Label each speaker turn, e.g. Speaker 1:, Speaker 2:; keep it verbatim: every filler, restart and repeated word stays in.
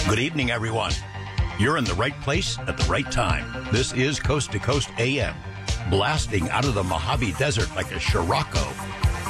Speaker 1: Good evening, everyone. You're in the right place at the right time. This is Coast to Coast A M, blasting out of the Mojave Desert like a Scirocco